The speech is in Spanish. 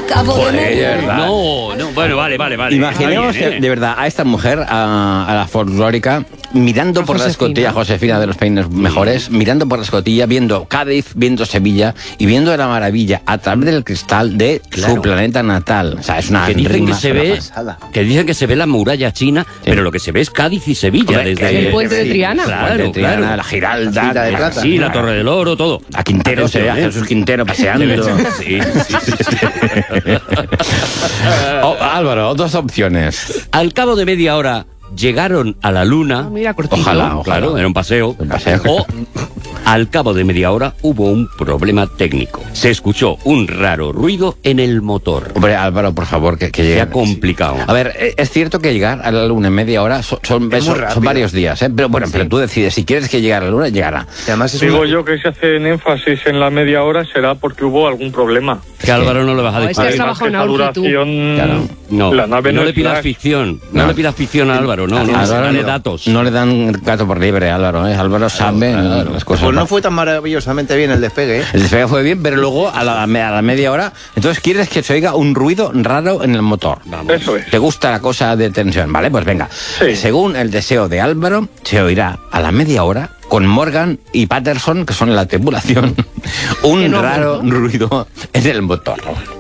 cabo de media hora. No, bueno, vale. Imaginemos Está bien, de verdad a esta mujer, a la folclórica, mirando por la escotilla, Josefina de los peines mejores, mirando por la escotilla, viendo Cádiz, viendo Sevilla y viendo la maravilla a través del cristal de su planeta natal. O sea, es una que dicen que se ve, pasada. que dicen que se ve la muralla china, pero lo que se ve es Cádiz y Sevilla. Hombre, desde el puente de Triana. Claro. La Giralda, Sí, la Torre del Oro, todo. a Quintero, se ve a Jesús Quintero paseando. Sí. Álvaro, dos opciones. Al cabo de media hora llegaron a la luna. Mira, cortito. Ojalá. Claro, era un paseo. paseo. O al cabo de media hora hubo un problema técnico. Se escuchó un raro ruido en el motor. Hombre, Álvaro, por favor, que Se llegue. ha complicado. A ver, es cierto que llegar a la luna en media hora son varios días, ¿eh? Pero bueno, pero tú decides, si quieres que llegue a la luna, llegará. Además Digo yo que si hacen énfasis en la media hora será porque hubo algún problema. Que Álvaro no le vas a No, es que has discutir. trabajado en Esa Aurki, tú. duración, Claro. No, la nave no no le es pidas Flash. ficción. No No. le pidas ficción a Álvaro. No, Álvaro dale no- datos. No le dan gato por libre, Álvaro, ¿eh? Álvaro sabe las cosas. Pues no fue tan maravillosamente bien el despegue, ¿eh? El despegue fue bien, pero luego a la media hora, entonces quieres que se oiga un ruido raro en el motor. Eso es. ¿Te gusta la cosa de tensión? Vale, pues venga. Sí. Según el deseo de Álvaro, se oirá a la media hora, con Morgan y Patterson, que son la tripulación, un raro ruido en el motor.